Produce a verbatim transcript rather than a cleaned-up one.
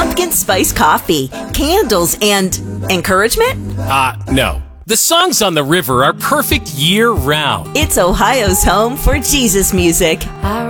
pumpkin spice coffee, candles, and encouragement? Uh, no. The songs on the river are perfect year-round. It's Ohio's home for Jesus music. I